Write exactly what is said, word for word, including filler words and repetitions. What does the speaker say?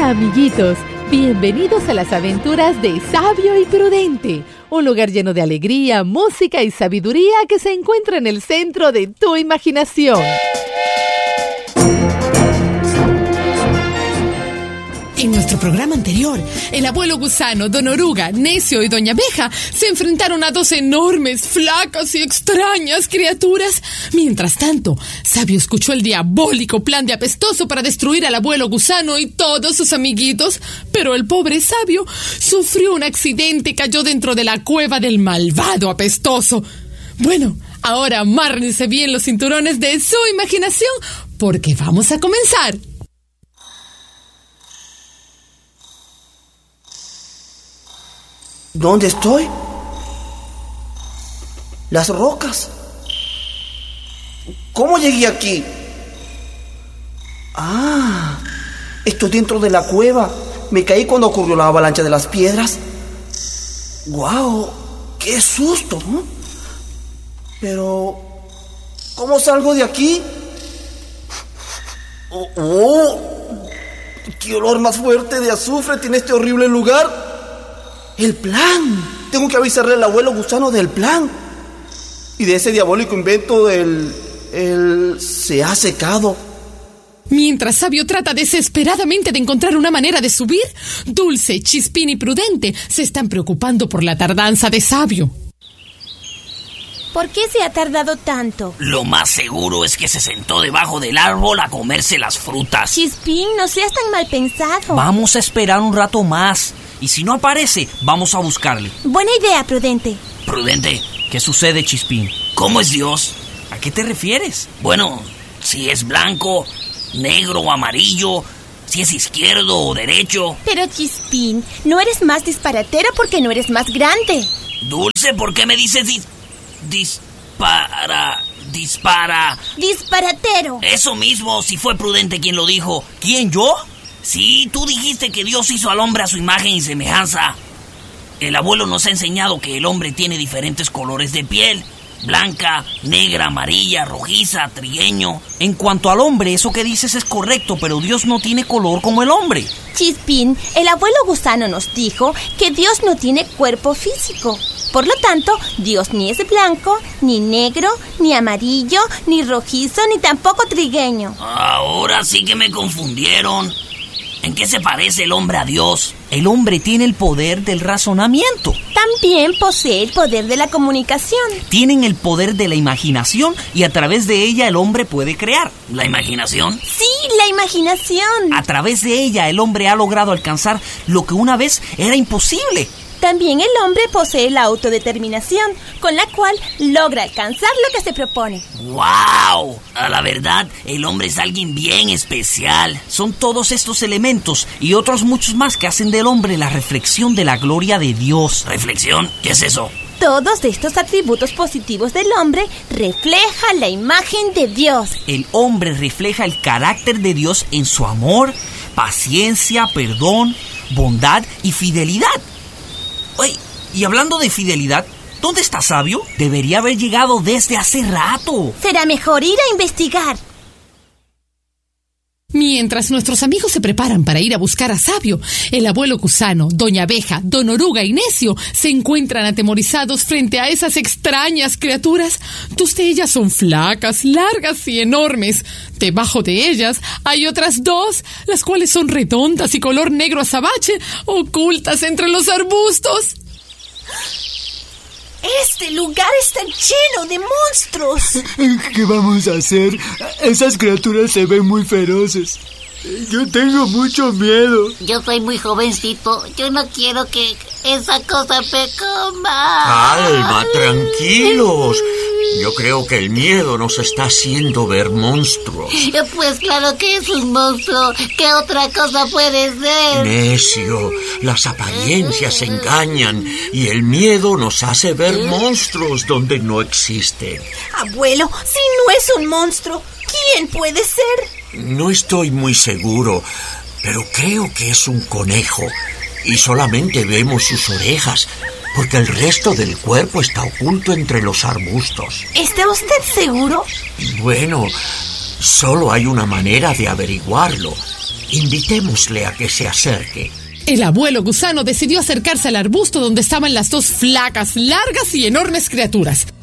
Hola amiguitos, bienvenidos a las aventuras de Sabio y Prudente, un lugar lleno de alegría, música y sabiduría que se encuentra en el centro de tu imaginación. En nuestro programa anterior, el abuelo gusano, don Oruga, Necio y doña Abeja se enfrentaron a dos enormes, flacas y extrañas criaturas. Mientras tanto, Sabio escuchó el diabólico plan de Apestoso para destruir al abuelo gusano y todos sus amiguitos, pero el pobre Sabio sufrió un accidente y cayó dentro de la cueva del malvado Apestoso. Bueno, ahora amárrense bien los cinturones de su imaginación, porque vamos a comenzar. ¿Dónde estoy? Las rocas. ¿Cómo llegué aquí? Ah, estoy dentro de la cueva. Me caí cuando ocurrió la avalancha de las piedras. ¡Guau! ¡Qué susto! ¿No? Pero, ¿cómo salgo de aquí? ¡Oh! oh ¡Qué olor más fuerte de azufre tiene este horrible lugar! ¡El plan! Tengo que avisarle al abuelo gusano del plan. Y de ese diabólico invento del... el... se ha secado. Mientras Sabio trata desesperadamente de encontrar una manera de subir, Dulce, Chispín y Prudente se están preocupando por la tardanza de Sabio. ¿Por qué se ha tardado tanto? Lo más seguro es que se sentó debajo del árbol a comerse las frutas. Chispín, no seas tan mal pensado. Vamos a esperar un rato más. Y si no aparece, vamos a buscarle. Buena idea, Prudente. Prudente, ¿qué sucede, Chispín? ¿Cómo es Dios? ¿A qué te refieres? Bueno, si es blanco, negro o amarillo, si es izquierdo o derecho. Pero, Chispín, no eres más disparatero porque no eres más grande. Dulce, ¿por qué me dices dis... dispara... dispara... disparatero? Eso mismo, si fue Prudente quien lo dijo. ¿Quién, yo? Sí, tú dijiste que Dios hizo al hombre a su imagen y semejanza. El abuelo nos ha enseñado que el hombre tiene diferentes colores de piel. Blanca, negra, amarilla, rojiza, trigueño. En cuanto al hombre, eso que dices es correcto, pero Dios no tiene color como el hombre. Chispín, el abuelo gusano nos dijo que Dios no tiene cuerpo físico. Por lo tanto, Dios ni es blanco, ni negro, ni amarillo, ni rojizo, ni tampoco trigueño. Ahora sí que me confundieron. ¿En qué se parece el hombre a Dios? El hombre tiene el poder del razonamiento. También posee el poder de la comunicación. Tienen el poder de la imaginación y a través de ella el hombre puede crear. ¿La imaginación? Sí, la imaginación. A través de ella el hombre ha logrado alcanzar lo que una vez era imposible. También el hombre posee la autodeterminación, con la cual logra alcanzar lo que se propone. ¡Wow! A la verdad, el hombre es alguien bien especial. Son todos estos elementos y otros muchos más que hacen del hombre la reflexión de la gloria de Dios. ¿Reflexión? ¿Qué es eso? Todos estos atributos positivos del hombre reflejan la imagen de Dios. El hombre refleja el carácter de Dios en su amor, paciencia, perdón, bondad y fidelidad. Oye, y hablando de fidelidad, ¿dónde está Sabio? Debería haber llegado desde hace rato. Será mejor ir a investigar. Mientras nuestros amigos se preparan para ir a buscar a Sabio, el abuelo gusano, doña Abeja, don Oruga y Necio se encuentran atemorizados frente a esas extrañas criaturas. Dos de ellas son flacas, largas y enormes. Debajo de ellas hay otras dos, las cuales son redondas y color negro azabache, ocultas entre los arbustos. Este lugar está lleno de monstruos. ¿Qué vamos a hacer? Esas criaturas se ven muy feroces. Yo tengo mucho miedo. Yo soy muy jovencito. Yo no quiero que esa cosa me coma. Calma, tranquilos. Yo creo que el miedo nos está haciendo ver monstruos. Pues claro que es un monstruo. ¿Qué otra cosa puede ser? Necio, las apariencias engañan y el miedo nos hace ver monstruos donde no existen. Abuelo, si no es un monstruo, ¿quién puede ser? No estoy muy seguro, pero creo que es un conejo y solamente vemos sus orejas, porque el resto del cuerpo está oculto entre los arbustos. ¿Está usted seguro? Bueno, solo hay una manera de averiguarlo. Invitémosle a que se acerque. El abuelo gusano decidió acercarse al arbusto donde estaban las dos flacas, largas y enormes criaturas.